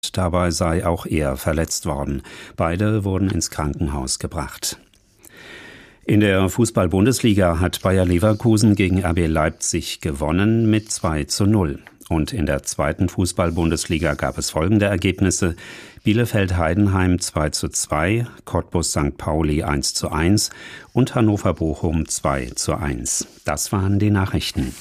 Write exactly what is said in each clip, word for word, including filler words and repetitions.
und dabei sei auch er verletzt worden. Beide wurden ins Krankenhaus gebracht. In der Fußball-Bundesliga hat Bayer Leverkusen gegen R B Leipzig gewonnen mit zwei zu null. Und in der zweiten Fußball-Bundesliga gab es folgende Ergebnisse: Bielefeld-Heidenheim zwei zu zwei, Cottbus Sankt Pauli eins zu eins und Hannover-Bochum zwei zu eins. Das waren die Nachrichten.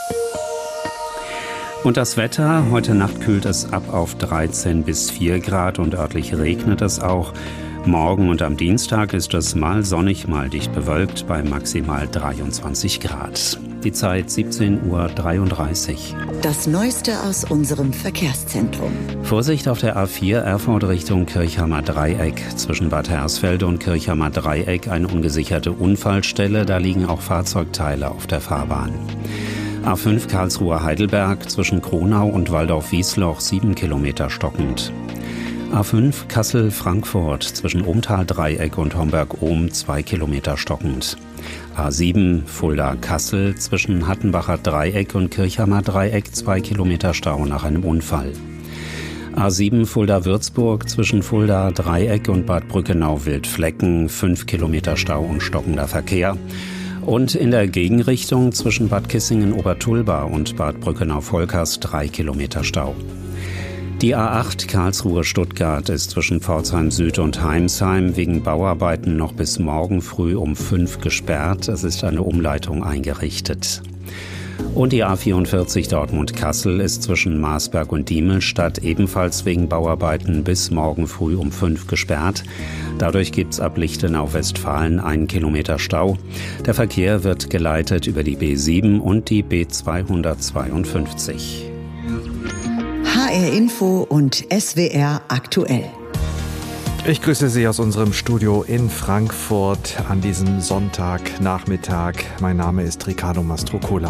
Und das Wetter: Heute Nacht kühlt es ab auf dreizehn bis vier Grad und örtlich regnet es auch. Morgen und am Dienstag ist es mal sonnig, mal dicht bewölkt bei maximal dreiundzwanzig Grad. Die Zeit siebzehn Uhr dreiunddreißig. Das Neueste aus unserem Verkehrszentrum. Vorsicht auf der A vier Erfurt Richtung Kirchhammer Dreieck. Zwischen Bad Hersfelde und Kirchhammer Dreieck eine ungesicherte Unfallstelle. Da liegen auch Fahrzeugteile auf der Fahrbahn. A fünf Karlsruhe Heidelberg zwischen Kronau und Waldorf-Wiesloch sieben Kilometer stockend. A fünf Kassel-Frankfurt zwischen Ohmtal-Dreieck und Homberg-Ohm zwei Kilometer stockend. A sieben Fulda-Kassel zwischen Hattenbacher Dreieck und Kirchhammer Dreieck zwei Kilometer Stau nach einem Unfall. A sieben Fulda-Würzburg zwischen Fulda Dreieck und Bad Brückenau-Wildflecken fünf Kilometer Stau und stockender Verkehr. Und in der Gegenrichtung zwischen Bad Kissingen-Obertulba und Bad Brückenau-Volkers drei Kilometer Stau. Die A acht Karlsruhe-Stuttgart ist zwischen Pforzheim Süd und Heimsheim wegen Bauarbeiten noch bis morgen früh um fünf gesperrt. Es ist eine Umleitung eingerichtet. Und die A vierundvierzig Dortmund-Kassel ist zwischen Marsberg und Diemelstadt ebenfalls wegen Bauarbeiten bis morgen früh um fünf gesperrt. Dadurch gibt's ab Lichtenau-Westfalen einen Kilometer Stau. Der Verkehr wird geleitet über die B sieben und die B zweihundertzweiundfünfzig. H R Info und S W R aktuell. Ich grüße Sie aus unserem Studio in Frankfurt an diesem Sonntagnachmittag. Mein Name ist Ricardo Mastrocola.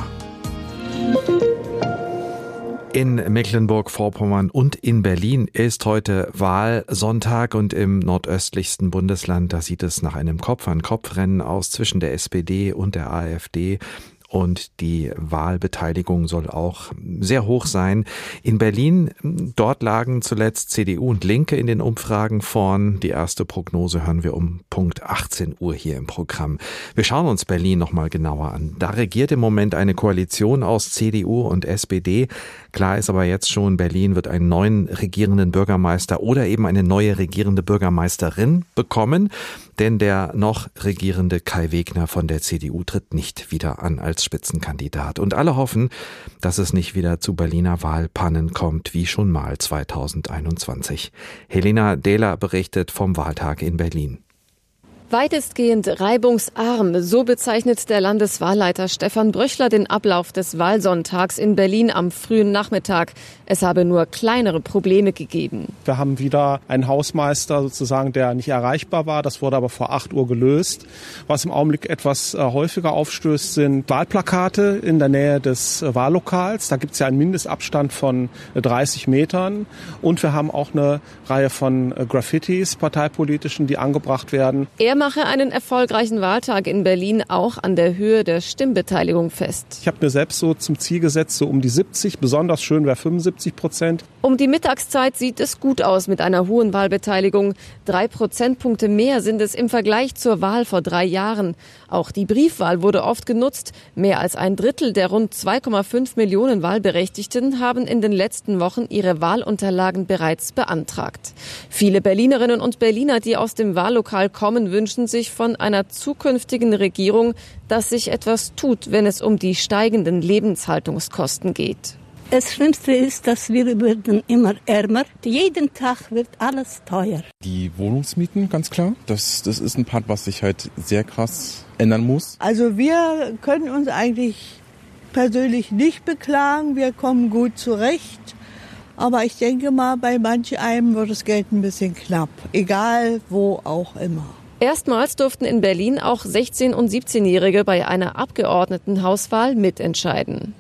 In Mecklenburg-Vorpommern und in Berlin ist heute Wahlsonntag und im nordöstlichsten Bundesland, da sieht es nach einem Kopf-an-Kopf-Rennen aus zwischen der S P D und der AfD. Und die Wahlbeteiligung soll auch sehr hoch sein. In Berlin, dort lagen zuletzt C D U und Linke in den Umfragen vorn. Die erste Prognose hören wir um Punkt achtzehn Uhr hier im Programm. Wir schauen uns Berlin nochmal genauer an. Da regiert im Moment eine Koalition aus C D U und S P D. Klar ist aber jetzt schon, Berlin wird einen neuen regierenden Bürgermeister oder eben eine neue regierende Bürgermeisterin bekommen. Denn der noch regierende Kai Wegner von der C D U tritt nicht wieder an als Spitzenkandidat. Und alle hoffen, dass es nicht wieder zu Berliner Wahlpannen kommt, wie schon mal zweitausendeinundzwanzig. Helena Dehler berichtet vom Wahltag in Berlin. Weitestgehend reibungsarm, so bezeichnet der Landeswahlleiter Stefan Bröchler den Ablauf des Wahlsonntags in Berlin am frühen Nachmittag. Es habe nur kleinere Probleme gegeben. Wir haben wieder einen Hausmeister sozusagen, der nicht erreichbar war. Das wurde aber vor acht Uhr gelöst. Was im Augenblick etwas äh, häufiger aufstößt, sind Wahlplakate in der Nähe des äh, Wahllokals. Da gibt es ja einen Mindestabstand von äh, dreißig Metern. Und wir haben auch eine Reihe von äh, Graffitis, parteipolitischen, die angebracht werden. Er mache einen erfolgreichen Wahltag in Berlin auch an der Höhe der Stimmbeteiligung fest. Ich habe mir selbst so zum Ziel gesetzt, so um die siebzig, besonders schön wäre fünfundsiebzig Prozent. Um die Mittagszeit sieht es gut aus mit einer hohen Wahlbeteiligung. Drei Prozentpunkte mehr sind es im Vergleich zur Wahl vor drei Jahren. Auch die Briefwahl wurde oft genutzt. Mehr als ein Drittel der rund zwei Komma fünf Millionen Wahlberechtigten haben in den letzten Wochen ihre Wahlunterlagen bereits beantragt. Viele Berlinerinnen und Berliner, die aus dem Wahllokal kommen, wünschen sich von einer zukünftigen Regierung, dass sich etwas tut, wenn es um die steigenden Lebenshaltungskosten geht. Das Schlimmste ist, dass wir werden immer ärmer. Jeden Tag wird alles teuer. Die Wohnungsmieten, ganz klar. Das, das ist ein Part, was sich halt sehr krass ändern muss. Also wir können uns eigentlich persönlich nicht beklagen. Wir kommen gut zurecht. Aber ich denke mal, bei manch einem wird das Geld ein bisschen knapp. Egal wo auch immer. Erstmals durften in Berlin auch sechzehn- und siebzehnjährige bei einer Abgeordnetenhauswahl mitentscheiden.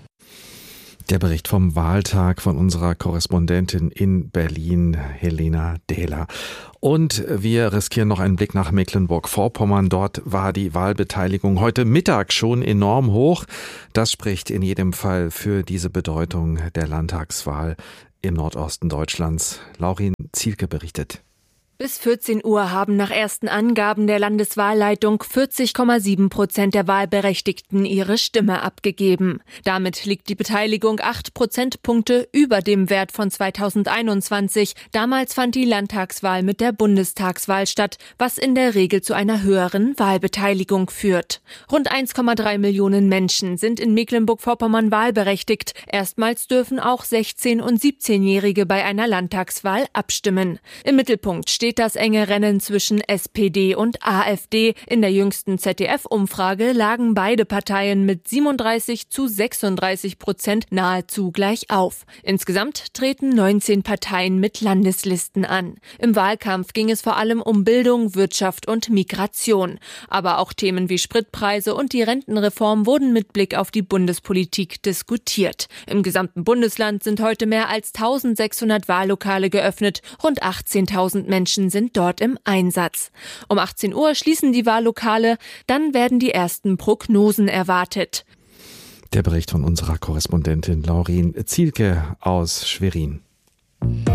Der Bericht vom Wahltag von unserer Korrespondentin in Berlin, Helena Dehler. Und wir riskieren noch einen Blick nach Mecklenburg-Vorpommern. Dort war die Wahlbeteiligung heute Mittag schon enorm hoch. Das spricht in jedem Fall für diese Bedeutung der Landtagswahl im Nordosten Deutschlands. Laurin Zielke berichtet. Bis vierzehn Uhr haben nach ersten Angaben der Landeswahlleitung vierzig Komma sieben Prozent der Wahlberechtigten ihre Stimme abgegeben. Damit liegt die Beteiligung acht Prozentpunkte über dem Wert von zweitausendeinundzwanzig. Damals fand die Landtagswahl mit der Bundestagswahl statt, was in der Regel zu einer höheren Wahlbeteiligung führt. Rund eins Komma drei Millionen Menschen sind in Mecklenburg-Vorpommern wahlberechtigt. Erstmals dürfen auch sechzehn- und siebzehnjährige bei einer Landtagswahl abstimmen. Im Mittelpunkt steht steht das enge Rennen zwischen S P D und AfD. In der jüngsten Z D F-Umfrage lagen beide Parteien mit siebenunddreißig zu sechsunddreißig Prozent nahezu gleich auf. Insgesamt treten neunzehn Parteien mit Landeslisten an. Im Wahlkampf ging es vor allem um Bildung, Wirtschaft und Migration. Aber auch Themen wie Spritpreise und die Rentenreform wurden mit Blick auf die Bundespolitik diskutiert. Im gesamten Bundesland sind heute mehr als eintausendsechshundert Wahllokale geöffnet. Rund achtzehntausend Menschen sind dort im Einsatz. Um achtzehn Uhr schließen die Wahllokale, dann werden die ersten Prognosen erwartet. Der Bericht von unserer Korrespondentin Laurin Zielke aus Schwerin.